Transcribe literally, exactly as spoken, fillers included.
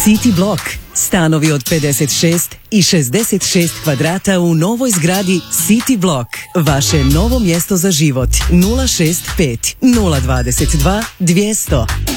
City Block. Stanovi od pedeset šest i šezdeset šest kvadrata u novoj zgradi City Block. Vaše novo mjesto za život. nula šest pet nula dvadeset dva dvjesto.